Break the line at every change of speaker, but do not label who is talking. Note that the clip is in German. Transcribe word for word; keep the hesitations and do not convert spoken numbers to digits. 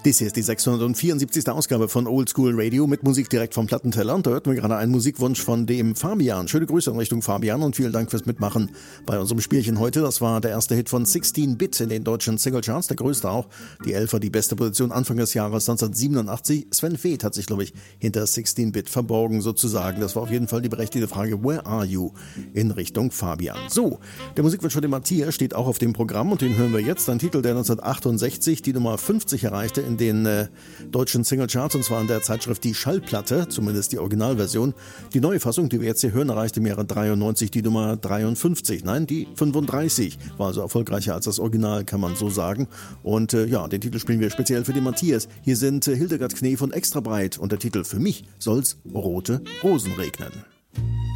Dies hier ist die sechshundertvierundsiebzigste Ausgabe von Old School Radio mit Musik direkt vom Plattenteller. Und da hörten wir gerade einen Musikwunsch von dem Fabian. Schöne Grüße in Richtung Fabian und vielen Dank fürs Mitmachen bei unserem Spielchen heute. Das war der erste Hit von sechzehn Bit in den deutschen Singlecharts, der größte auch. Die Elfer, die beste Position Anfang des Jahres neunzehnhundertsiebenundachtzig. Sven Väth hat sich, glaube ich, hinter sechzehn Bit verborgen sozusagen. Das war auf jeden Fall die berechtigte Frage, where are you? In Richtung Fabian. So, der Musikwunsch von dem Matthias steht auch auf dem Programm und den hören wir jetzt. Ein Titel, der neunzehnhundertachtundsechzig die Nummer fünfzig erreichte in den äh, deutschen Singlecharts, und zwar in der Zeitschrift Die Schallplatte, zumindest die Originalversion. Die neue Fassung, die wir jetzt hier hören, erreichte im Jahre dreiundneunzig die Nummer dreiundfünfzig. Nein, die fünfunddreißig. War also erfolgreicher als das Original, kann man so sagen. Und äh, ja, den Titel spielen wir speziell für den Matthias. Hier sind äh, Hildegard Knef und Extra Breit und der Titel: Für mich soll's rote Rosen regnen.